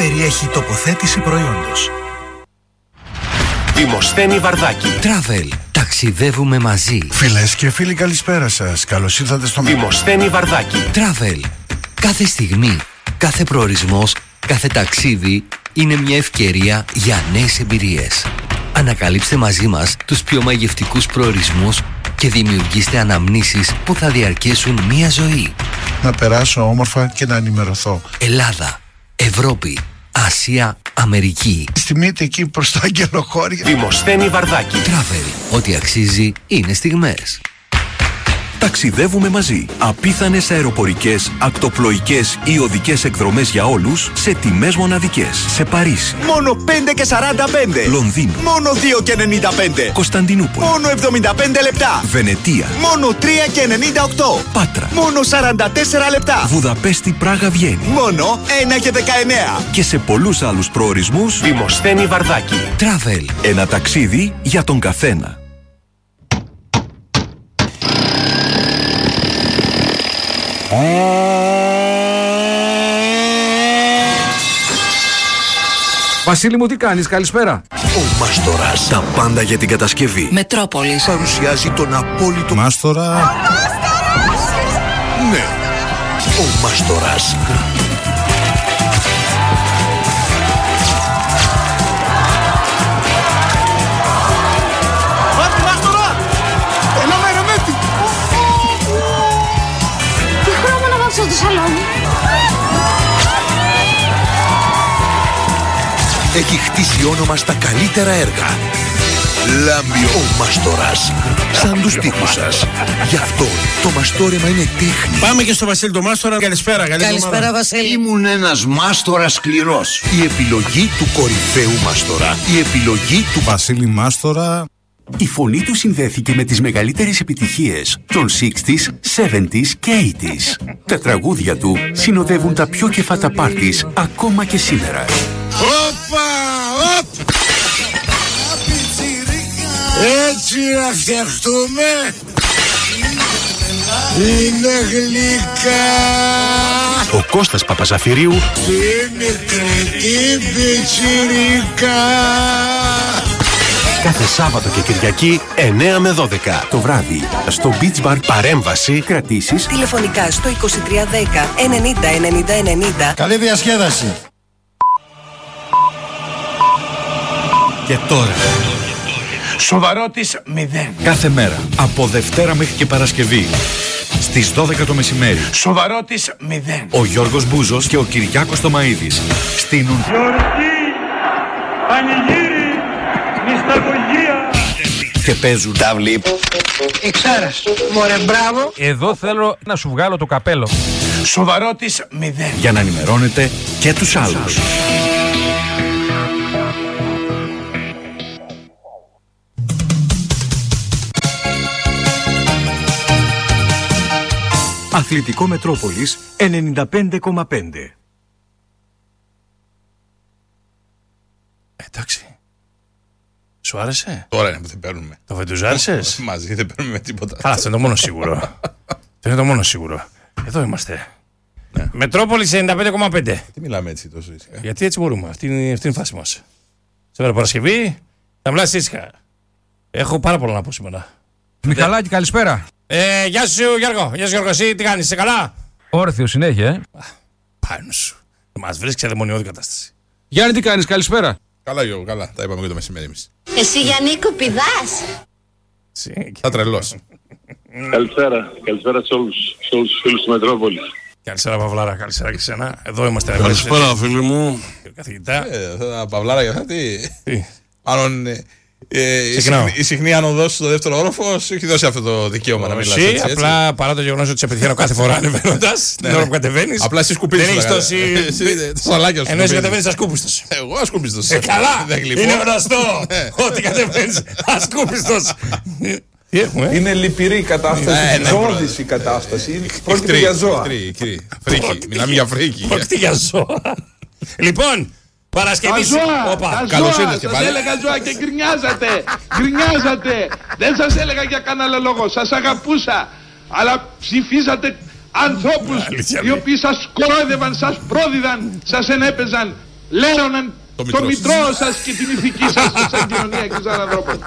περιέχει τοποθέτηση προϊόντος. Δημοσθένη Βαρδάκη. Travel. Ταξιδεύουμε μαζί. Φίλες και φίλοι, καλησπέρα σας. Καλώς ήρθατε στο μέλλον. Δημοσθένη Βαρδάκη. Travel. Κάθε στιγμή, κάθε προορισμός, κάθε ταξίδι είναι μια ευκαιρία για νέες εμπειρίες. Ανακαλύψτε μαζί μας τους πιο μαγευτικούς προορισμούς και δημιουργήστε αναμνήσεις που θα διαρκέσουν μια ζωή. Να περάσω όμορφα και να ενημερωθώ. Ελλάδα, Ευρώπη, Ασία, Αμερική. Στη μύτη εκεί προς τα αγγελοχώρια. Δημοσθένη Βαρδάκη. Travel. Ό,τι αξίζει είναι στιγμές. Ταξιδεύουμε μαζί. Απίθανες αεροπορικές, ακτοπλοϊκές ή οδικές εκδρομές για όλους σε τιμές μοναδικές. Σε Παρίσι. Μόνο 5 και 45. Λονδίνο. Μόνο 2 και 95. Κωνσταντινούπολη. Μόνο 75 λεπτά. Βενετία. Μόνο 3 και 98. Πάτρα. Μόνο 44 λεπτά. Βουδαπέστη, Πράγα, Βιέννη. Μόνο 1 και 19. Και σε πολλούς άλλους προορισμούς. Δημοσθένη Βαρδάκη. Travel. Ένα ταξίδι για τον καθένα. Βασίλη μου, τι κάνεις, καλησπέρα. Ο Μάστορας. Τα πάντα για την κατασκευή. Μετρόπολης. Παρουσιάζει τον απόλυτο Μάστορα. Ναι. Ο Μάστορας. Πάτε Μάστορα! Έλα με ρεμέτη! Τι χρώμα να βάψω το σαλόνι. Έχει χτίσει όνομα στα καλύτερα έργα. Λάμπει ο Μάστορας. Σαν τους τοίχους σας. Γι' αυτό το μαστόρεμα είναι τέχνη. Πάμε και στο Βασίλη το Μάστορα. Καλησπέρα, Καλησπέρα, Βασίλη. Ήμουν ένας μάστορας σκληρός. Η επιλογή του κορυφαίου μάστορα. Η επιλογή του Βασίλη Μάστορα. Η φωνή του συνδέθηκε με τις μεγαλύτερες επιτυχίες των 60s, 70s και 80s. Τα τραγούδια του συνοδεύουν τα πιο κεφάτα πάρτις ακόμα και σήμερα. Όπα, όπ! Έτσι να φτιαχτούμε. Είναι γλυκά. Ο Κώστας Παπαζαφυρίου. Είναι κρετή πιτσιρικά. Κάθε Σάββατο και Κυριακή 9 με 12 Το βράδυ στο Beach Bar. Παρέμβαση. Κρατήσεις Τηλεφωνικά στο 2310 90 90 90. Καλή διασκέδαση. Και τώρα. Σοβαρότης 0. Κάθε μέρα, από Δευτέρα μέχρι και Παρασκευή, στις 12 το μεσημέρι, Σοβαρότης 0. ο Γιώργος Μπούζος και ο Κυριάκος Τομαΐδης στείνουν πανηγύρι, μυσταγωγία και παίζουν Ταύλη. Εξάρας. Μωρέ, μπράβο. Εδώ θέλω να σου βγάλω το καπέλο. Σοβαρότης 0. Για να ενημερώνετε και τους άλλους. Αθλητικό Μετρόπολης 95,5. Εντάξει. Σου άρεσε? Τώρα είναι που δεν παίρνουμε. Το βεντουζάρισες? Μαζί δεν παίρνουμε με τίποτα. Καλά, αυτό είναι το μόνο σίγουρο. Αυτό είναι το μόνο σίγουρο. Εδώ είμαστε. Ναι. Μετρόπολης 95,5. Τι μιλάμε έτσι τόσο ήσυχα? Γιατί έτσι μπορούμε. Αυτή είναι η φάση μας. Σήμερα Παρασκευή θα μιλάς ήσυχα. Έχω πάρα πολλά να πω σήμερα. Μιχαλάκη, καλησπέρα. Γεια σου Γιώργο. Γεια σου Γιώργο. Εσύ τι κάνεις, είσαι καλά? Όρθιο συνέχεια, Πάνω σου. Μας βρίσκει σε δαιμονιώδη κατάσταση. Γιάννη, τι κάνεις, καλησπέρα. Καλά, Γιώργο, καλά. Τα είπαμε και το μεσημέρι εμείς. Εσύ Γιαννίκο πηδάς. Θα τρελός. Καλησπέρα, καλησπέρα σε όλους τους φίλους του Μετρόπολης. Καλησπέρα Παυλάρα, καλησπέρα και σένα. Εδώ είμαστε. Καλησπέρα, φίλοι μου. Καθηγητά. Παυλάρα για αυτά τι. Μάλλον η συχνή άνοδος στο δεύτερο όροφο σου έχει δώσει αυτό το δικαίωμα να μιλάς έτσι. Απλά παρά το γεγονός ότι σε πετυχαίνω κάθε φορά ανεβαίνοντας την ώρα που κατεβαίνεις. Απλά εσύ σκουπίζεις. Δεν έχεις τόση. Ενώ εσύ κατεβαίνεις ασκούπιστος. Εγώ ασκούπιστος. Καλά! Είναι γνωστό ότι κατεβαίνεις ασκούπιστος. Τι έχουμε? Είναι λυπηρή η κατάσταση, ζώδης η κατάσταση. Πρόκειται για ζώα. Φρίκι. Μιλάμε για φρίκι. Πρόκειται για ζώα. Λοιπόν, Παρασκευή. Καλώς ήρθατε και πάλι. Σας έλεγα ζώα και γκρινιάζατε. Δεν σας έλεγα για κανένα λόγο. Σας αγαπούσα. Αλλά ψηφίσατε ανθρώπους οι οποίοι σας κορόιδευαν, σας πρόδιδαν, σας ενέπαιζαν λέρωναν το μητρό σας και την ηθική σας σαν κοινωνία και σαν ανθρώπων.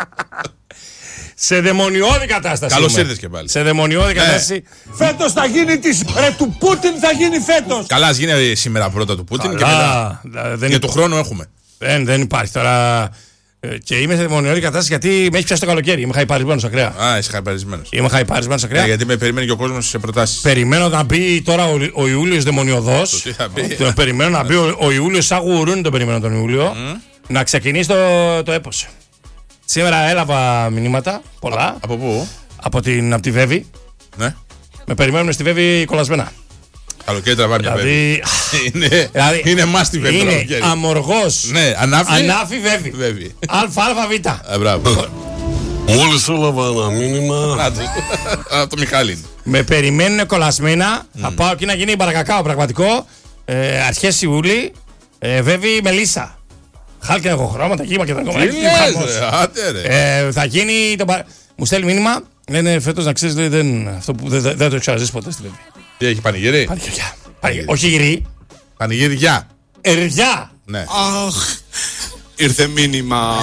Σε δαιμονιώδη κατάσταση. Καλώς ήρθες και πάλι. Σε δαιμονιώδη κατάσταση. Φέτος θα γίνει του Πούτιν θα γίνει φέτος. Καλά, ας γίνει σήμερα πρώτα του Πούτιν και μετά. Για του χρόνου έχουμε. Δεν υπάρχει τώρα. Και είμαι σε δαιμονιώδη κατάσταση γιατί με έχει πιάσει το καλοκαίρι. Είμαι χαϊπαρισμένος ακραία. Είσαι χαϊπαρισμένος. Είμαι χαϊπαρισμένος ακραία. Γιατί με περιμένει και ο κόσμος σε προτάσεις. Περιμένω να μπει τώρα ο Ιούλιος δαιμονιωδός. Περιμένω να μπει ο Ιούλιος σαν γουρούνι, τον περιμένω τον Ιούλιο. Να ξεκινήσει το έπος. Σήμερα έλαβα μηνύματα πολλά. Από πού? Από τη Βέβη. Ναι. Με περιμένουν στη Βέβη κολλασμένα. Καλοκαίρι τραβάει μια Βέβη. Είναι μάστη Βέβη. Είναι αμοργός. Ναι, ανάφη Βέβη. ΑΑΒ. Μπράβο. Μόλις έλαβα ένα μήνυμα. Από το Μιχάλη. Με περιμένουν κολλασμένα. Θα πάω εκεί να γίνει μπαρακακάο πραγματικό. Αρχές Ιούλη. Βέβη Μελίσσα. Χάλκιν έχω χρώματα, κύμα και τα κόμματα. Θα γίνει. Μου στέλνει μήνυμα. Λένε φέτος να ξέρεις, αυτό που δεν το έχεις ξαναζήσει ποτέ στη Βέβη. Τι έχει, πανηγύρι? Πανηγύρι. Όχι γυρί. Πανηγύρι γεια. Εριά. Ναι. Αχ, ήρθε μήνυμα.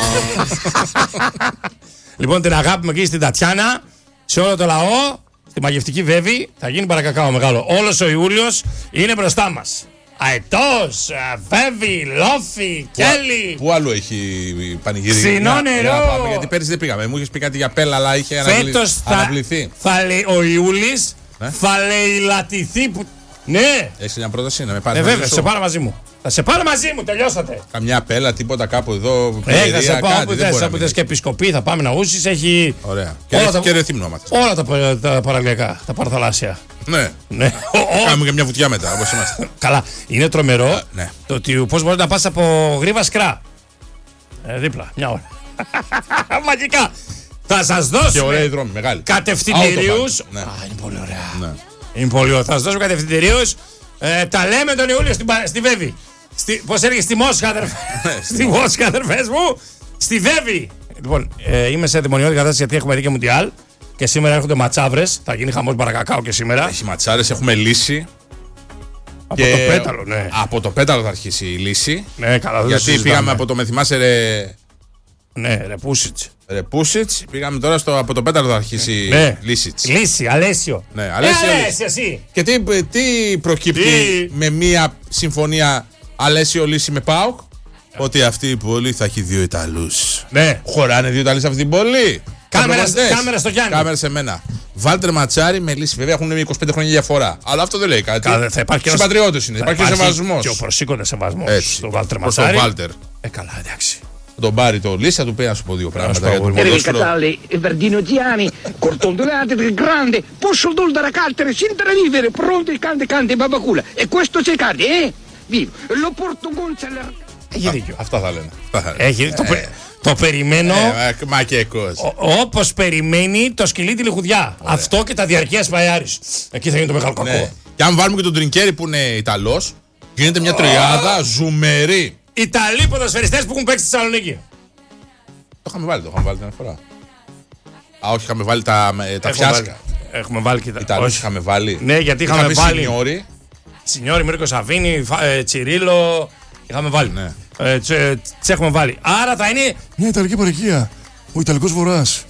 Λοιπόν, την αγάπη μου εκεί στην Τατιάνα, σε όλο το λαό, στη μαγευτική Βέβη, θα γίνει παρακακάο μεγάλο. Όλος ο Ιούλιος είναι μπροστά μας. Αετός, Βέβη, Λόφι, Κέλλη. Πού άλλο έχει πανηγύρι? Ξινό νερό. Γιατί πέρυσι δεν πήγαμε. Μου είχες πει κάτι για Πέλα, αλλά είχε αναβληθεί. Ο Ιούλης θα λαιλατηθεί. Ναι. Έχεις μια πρόταση να με πάρεις? Βέβαια, σε πάρω μαζί μου. Θα σε πάρω μαζί μου, τελειώσατε. Καμιά Πέλα, τίποτα κάπου εδώ? Θα σε πάω όπου θες και επισκοπή, θα πάμε να ούσεις. Έχει. Ωραία. Και ρεθύμνο. Όλα τα παραλιακά, τα παραθαλάσσια. Ναι. Κάνουμε και μια βουτιά μετά, όπως είμαστε. Καλά. Είναι τρομερό το ότι πώς μπορεί να πας από Γρήβα Σκρά. Δίπλα, μια ώρα. Μαγικά. Θα σας δώσω. Και ωραία οι δρόμοι, μεγάλοι. Κατευθυντηρίους. Είναι πολύ ωραία. Είναι πολύ ωραία. Θα σας δώσω κατευθυντηρίους. Τα λέμε τον Ιούλιο στη Βέβη. Πώς έλεγε, στη Μόσχα, αδερφές. Στη Μόσχα, αδερφές μου. Στη Βέβη. Λοιπόν, είμαι σε δαιμονιώδη κατάσταση γιατί έχουμε δει και Μουντιάλ. Και σήμερα έρχονται ματσάβρες. Θα γίνει χαμός μπαρακακάο και σήμερα. Έχει ματσάρες, έχουμε λύση. Από το πέταλο, ναι. Από το πέταλο θα αρχίσει η λύση. Ναι, καλά, γιατί πήγαμε από το με θυμάσαι Ναι, Ρεπούσιτς. Πήγαμε τώρα από το πέταλο θα αρχίσει η Λύσιτς. Λύση, Αλέσιο. Ναι, Αλέσιο εσύ. Και τι προκύπτει με μία συμφωνία Αλέσιο Λύση με ΠΑΟΚ? Ότι αυτή η πόλη θα έχει 2 Ιταλούς. Ναι. Χωράνε 2 Ιταλοί σε αυτή την πόλη. Κάμερα στο Γιάννη. Κάμερα σε μένα. Βάλτερ Ματσάρι με Λύση. Βέβαια έχουν 25 χρόνια διαφορά. Αλλά αυτό δεν λέει κάτι. Συμπατριώτες είναι. Υπάρχει και σεβασμός. Και ο προσήκοντας σεβασμός στο Βάλτερ Ματσάρι. Καλά, εντάξει. Τον πάρει το Λύση, θα του πει να σου πω 2 πράγματα. Enrico Catale e Verdino Giani, cortondolate del grande, posso doldare caltere senza vivere, pronto il cante babacula. E questo c'è cade, Vivo. Lo porto Gonzalo. Έχει δίκιο. Αυτά θα λένε. Έχει το περιμένω. Μακέκος. Όπως περιμένει το σκυλί τη λιχουδιά. Αυτό και τα διαρκεία Σπαϊάρης. Εκεί θα γίνει το μεγάλο κακό. Και αν βάλουμε και τον Τρινκέρι που είναι Ιταλός, γίνεται μια τριάδα ζουμερή. Ιταλοί ποδοσφαιριστές που έχουν παίξει στη Θεσσαλονίκη. Το είχαμε βάλει την ένα φορά. Όχι, είχαμε βάλει τα φιάσκα. Έχουμε βάλει και τα Ιταλούς είχαμε βάλει. Ναι, γιατί είχαμε βάλει Σινιόρι, Μίρκο Σαβίνη, Τσιρίλο. Είχαμε βάλει. Τις έχουμε βάλει. Άρα θα είναι μια Ιταλική παροικία. Ο Ιταλικός Βορράς.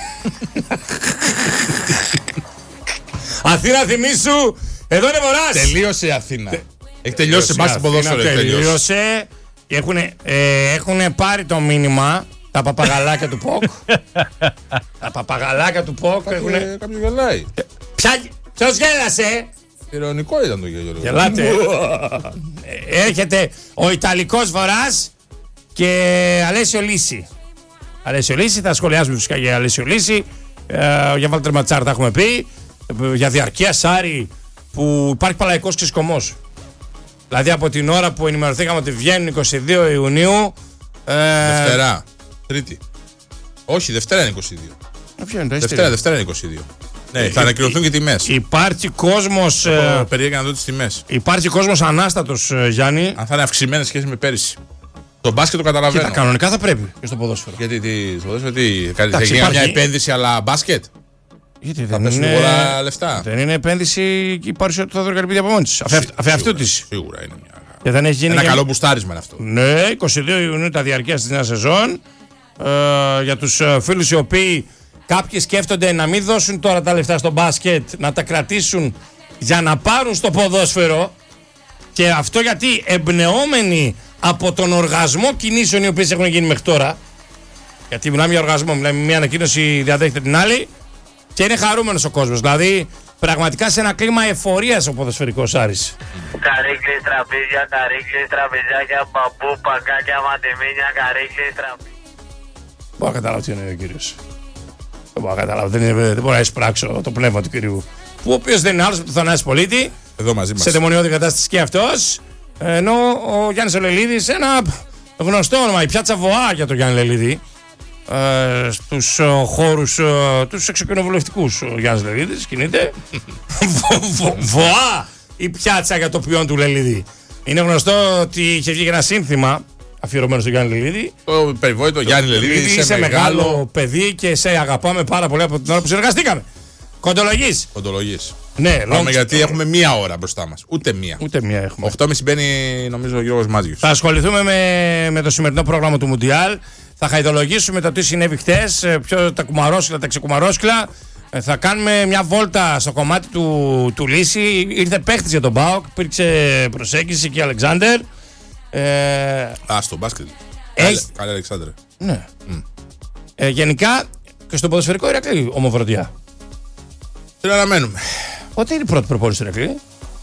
Αθήνα, θυμίσου. Εδώ είναι Βορράς. Τελείωσε η Αθήνα. Έχει τελειώσει μπάσκετ ποδόσφαιρο. Τελείωσε. Έχουν πάρει το μήνυμα τα παπαγαλάκια του ΠΟΚ. Τα παπαγαλάκια του ΠΟΚ. Κάποιος γελάει. Ποιος γέλασε? Ειρωνικό ήταν το γέλιο. Γελάτε. Έρχεται ο Ιταλικός Βορράς και Αλέσιο Λύση. Αλέσιο Λύση, θα σχολιάσουμε φυσικά για Αλέσιο Λύση. Για Βάλτερ Ματσάρ τα έχουμε πει. Για διαρκεία Σάρι που υπάρχει παλαϊκός ξεσκομός. Δηλαδή από την ώρα που ενημερωθήκαμε ότι βγαίνουν 22 Ιουνίου. Δευτέρα. Τρίτη. Όχι, Δευτέρα είναι 22. Δευτέρα είναι 22. Ναι, θα ανακοινωθούν και τιμές. Υπάρχει κόσμος. Περιέγκα να δω τις τιμές. Υπάρχει κόσμος ανάστατος, Γιάννη. Αν θα είναι αυξημένες σχέση με πέρυσι. Το μπάσκετ το καταλαβαίνω. Και τα κανονικά θα πρέπει και στο ποδόσφαιρο. Γιατί στο ποδόσφαιρο θα γίνει μια επένδυση, αλλά μπάσκετ. Γιατί θα πέσουν πολλά λεφτά. Δεν είναι επένδυση η παρουσία του Θοδωρή Καρυπίδη από μόνη της. Αφ' αυτού της. Σίγουρα είναι μια Και δεν έχει γίνει ένα καλό μπουστάρισμα είναι αυτό. Ναι, 22 Ιουνίου τα διαρκεία της νέας σεζόν. Για τους φίλους οι οποίοι κάποιοι σκέφτονται να μην δώσουν τώρα τα λεφτά στο μπάσκετ, να τα κρατήσουν για να πάρουν στο ποδόσφαιρο. Και αυτό γιατί εμπνεόμενοι από τον οργασμό κινήσεων οι οποίες έχουν γίνει μέχρι τώρα. Γιατί μιλάμε για οργασμό, μιλάμε μια ανακοίνωση διαδέχεται την άλλη και είναι χαρούμενος ο κόσμος. Δηλαδή πραγματικά σε ένα κλίμα εφορίας ο ποδοσφαιρικός Άρης. Καρύκλες, τραπέζια, τραπεζάκια, μπαμπού, πακάκια, μαντεμίνια, καρύκλες, τραπέζια. Μπορώ να καταλάβω τι είναι ο κύριος. Δεν μπορώ να καταλάβω, δεν μπορώ να εισπράξω το πνεύμα του κυρίου. Που ο οποίος δεν είναι άλλος από τον Θανάση Πολίτη. Εδώ μαζί μας. Σε δαιμονιώδη κατάσταση και αυτός. Ενώ ο Γιάννης ο Λελίδης, ένα γνωστό όνομα, η πιάτσα Βοά για τον Γιάννη Λελίδη. Στους χώρους τους εξοκοινοβουλευτικούς ο Γιάννης Λελίδης κινείται. Βοά η πιάτσα για το ποιόν του Λελίδη. Είναι γνωστό ότι είχε βγει ένα σύνθημα αφιερωμένο στο Γιάννη Λελίδη. Το περιβόητο Γιάννη Λελίδη. Είσαι μεγάλο παιδί και σε αγαπάμε πάρα πολύ από την ώρα που συνεργαστήκαμε. Κοντολογής. Ναι, γιατί έχουμε μία ώρα μπροστά μας. Ούτε μία έχουμε. 8.30 μπαίνει νομίζω ο Γιώργος Μάζιος. Θα ασχοληθούμε με το σημερινό πρόγραμμα του Μουντιάλ. Θα χαϊδολογήσουμε το τι συνέβη χτες, τα κουμαρόσκυλα, τα ξεκουμαρόσκυλα. Θα κάνουμε μια βόλτα στο κομμάτι του Λύση. Ήρθε παίχτης για τον ΠΑΟΚ, υπήρξε προσέγγιση και Αλεξάνδερ. Στο μπάσκετ. Καλή Αλεξάνδερ. Ναι. Γενικά και στο ποδοσφαιρικό Ηρακλή ομοβροντιά. Την αναμένουμε. Πότε είναι η πρώτη προπόνηση του Ηρακλή?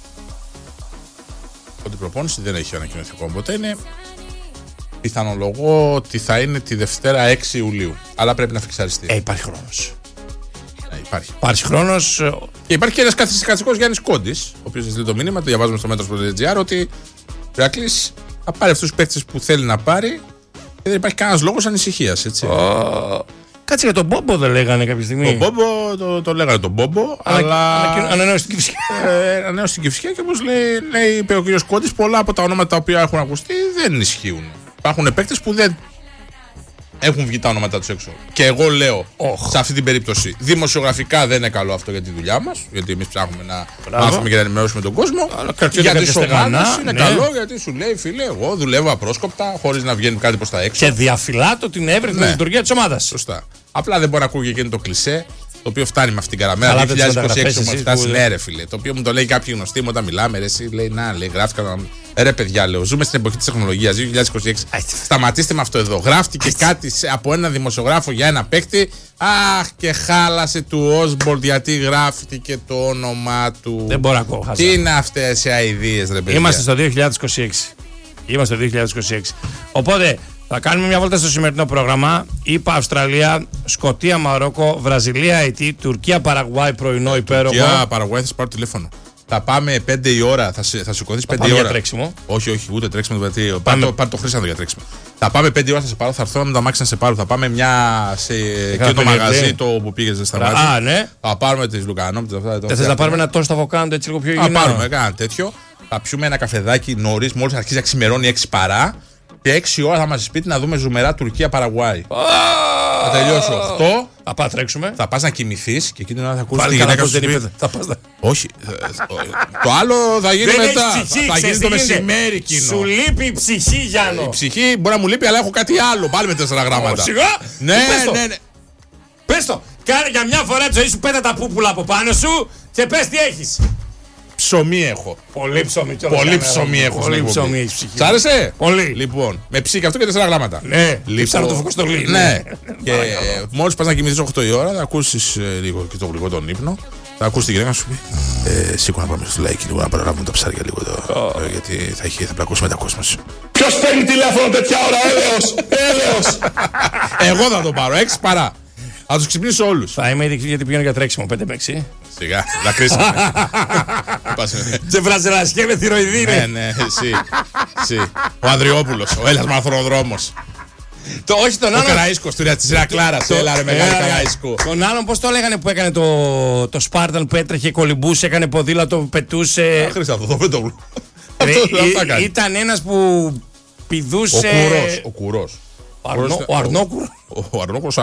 Πρώτη προπόνηση δεν έχει ανακοινωθεί ακόμα. Ποτέ είναι. Πιθανολογώ ότι θα είναι τη Δευτέρα 6 Ιουλίου. Αλλά πρέπει να φιξαριστεί. Υπάρχει χρόνος. Υπάρχει χρόνος. Και υπάρχει και ένας καθηγητικός Γιάννης Κόντης, ο οποίος έστειλε το μήνυμα, το διαβάζουμε στο μέτρο.gr, ότι ο Ηρακλής θα πάρει αυτούς τους παίκτες που θέλει να πάρει και δεν υπάρχει κανένας λόγος ανησυχίας. Έτσι. Κάτσε για τον Μπόμπο δεν λέγανε κάποια στιγμή. Τον Μπόμπο, το λέγανε τον Μπόμπο, αλλά. Ανανέωσε στην Κηφισιά. Ανανέωσε στην Κηφισιά και όπως λέει είπε ο κ. Κόντης, πολλά από τα ονόματα τα οποία έχουν ακουστεί δεν ισχύουν. Υπάρχουν παίκτες που δεν έχουν βγει τα ονόματά τους έξω. Και εγώ λέω σε αυτή την περίπτωση, δημοσιογραφικά δεν είναι καλό αυτό για τη δουλειά μας. Γιατί εμείς ψάχνουμε να μάθουμε και να ενημερώσουμε τον κόσμο. Για τις ομάδες είναι καλό, γιατί σου λέει, φίλε, εγώ δουλεύω απρόσκοπτα, χωρίς να βγαίνει κάτι προς τα έξω. Και διαφυλάτω την εύρυθμη λειτουργία της ομάδας. Σωστά. Απλά δεν μπορεί να ακούγει εκείνο το κλισέ, το οποίο φτάνει με αυτήν την καραμέλα. 2026 μου φτάσει, ναι, ρε φίλε. Το οποίο μου το λέει κάποιοι γνωστοί μου όταν μιλάμε, ρε, εσύ λέει, να, λέει, γράφτηκα. Ρε, παιδιά, λέω, ζούμε στην εποχή της τεχνολογίας 2026. Σταματήστε με αυτό εδώ. Γράφτηκε κάτι από ένα δημοσιογράφο για ένα παίκτη. Αχ, και χάλασε του Όσμπολτ γιατί γράφτηκε το όνομά του. Δεν μπορώ να ακούω. Τι είναι αυτές οι αηδίες, ρε παιδιά. Είμαστε στο 2026. Οπότε θα κάνουμε μια βόλτα στο σημερινό πρόγραμμα. ΗΠΑ, Αυστραλία, Σκωτία, Μαρόκο, Βραζιλία, Αιτή, Τουρκία, Παραγουάη, πρωινό υπέροχο. Τουρκία, Παραγουάη, θα σου πάρω τηλέφωνο. Θα πάμε 5 η ώρα, θα σηκωθείς 5 η ώρα. Για τρέξιμο. Όχι, ούτε τρέξιμο. Πάρε το Χρήστανδρο για τρέξιμο. Θα πάμε 5 η ώρα, θα σε πάρω. Θα έρθω με το αμάξι να σε πάρω. Θα πάμε σε εκείνο το μαγαζί που πήγες στα μάτια. Ναι. Θα πάρουμε τις λουκανόμητες αυτά. Δεν θες να πάρουμε ένα τόστο αβοκάντο έτσι λίγο πιο υγιεινό? Θα πάρουμε ένα τέτοιο. Θα πιούμε ένα καφεδάκι νωρίς, μόλις αρχίζει να ξημερώνει 6 παρά. Και 6 ώρα θα μας σπίτι να δούμε ζουμερά Τουρκία Παραγουάη. Θα τελειώσει 8. Θα πάμε τρέξουμε. Θα πας να κοιμηθείς και εκείνη την ώρα θα ακούσεις τη γυναίκα σου. Όχι. Το άλλο θα γίνει μετά. Θα γίνει το μεσημέρι εκείνο. Σου λείπει η ψυχή, Γιάννο. Η ψυχή μπορεί να μου λείπει, αλλά έχω κάτι άλλο. Πάλι με 4 γράμματα. Σιγά. Ναι. Πες το. Κάνε για μια φορά τη ζωή σου, πέτα τα πούπουλα από πάνω σου και πες τι έχεις. Ψωμί έχω. Πολύ ψωμί. Πολύ ψωμί έχω. Πολύ ψωμί έχει ψυχή. Σ' άρεσε? Πολύ. Λοιπόν, με ψυχή αυτό και 4 γράμματα. Ναι, ψάχνω το φωκοστολί. Ναι. Και μόλις πας να κοιμηθείς 8 η ώρα, θα ακούσεις λίγο και το γλυκό τον ύπνο. Θα ακούσεις τη γυναίκα σου πει: σήκω να πάμε στο λαϊκή λίγο να παραλάβουμε τα ψάρια λίγο εδώ. Γιατί θα πλακώσουμε τα κόσμος. Ποιος παίρνει τηλέφωνο τέτοια ώρα, έλεος. Εγώ θα το πάρω, 6 παρά. Θα τους ξυπνήσω όλους. Θα είμαι ειδική γιατί πηγαίνω για τρέξιμο 5 με 6. Σιγά, δακρύσαμε. Σε βραζελασιέ με θηροειδή. Ναι, εσύ. Ο Ανδριόπουλος, ο Έλλας μαθροδρόμος. Όχι τον άλλον. Ο Καραΐσκος του Ρατσιράκλαρας. Έλα ρε μεγάλη Καραΐσκο. Τον άλλον πώς το λέγανε που έκανε το Σπάρταν που έτρεχε, κολυμπούσε, έκανε ποδήλατο, πετούσε. Άχρηστα αυτό το πετόγλου. Ήταν ένας που πηδούσε. Ο Κουρός. Ο Αρνόκουρος. Ο Αρνόκουρος